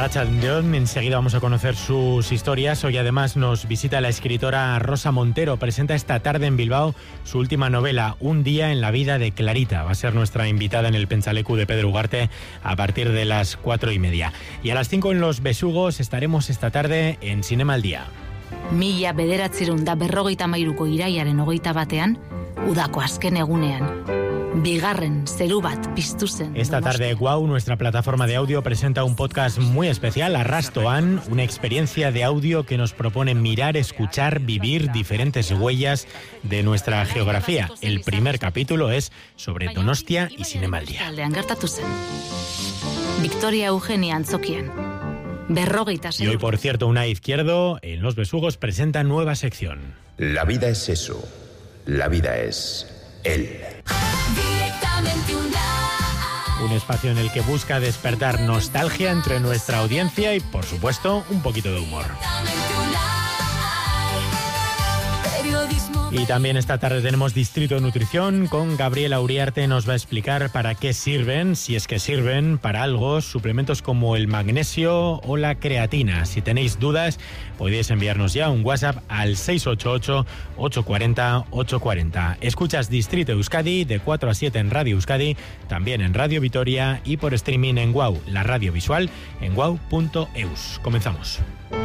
Arratsaldeon, enseguida vamos a conocer sus historias. Hoy además nos visita la escritora Rosa Montero. Presenta esta tarde en Bilbao su última novela, Un día en la vida de Clarita. Va a ser nuestra invitada en el Pentsaleku de Pedro Ugarte a partir de las 4:30. Y a las 5 en Los Besugos estaremos esta tarde en Cinema al Día. 1953ko iraiaren 21 udako azken egunean. Bigarren zeru bat piztu zen. Esta tarde Guau, nuestra plataforma de audio, presenta un podcast muy especial, Arrastoan, una experiencia de audio que nos propone mirar, escuchar, vivir diferentes huellas de nuestra geografía. El primer capítulo es sobre Donostia y Cinema al Día. Victoria Eugenia Antzokian. Y hoy, por cierto, Unai Izquierdo, en Los Besugos, presenta nueva sección. La vida es eso. La vida es él. Un espacio en el que busca despertar nostalgia entre nuestra audiencia y, por supuesto, un poquito de humor. Y también esta tarde tenemos Distrito Nutrición con Gabriela Uriarte. Nos va a explicar para qué sirven, si es que sirven para algo, suplementos como el magnesio o la creatina. Si tenéis dudas, podéis enviarnos ya un WhatsApp al 688-840-840. Escuchas Distrito Euskadi de 4 a 7 en Radio Euskadi, también en Radio Vitoria y por streaming en Guau, la radio visual en guau.eus. Comenzamos.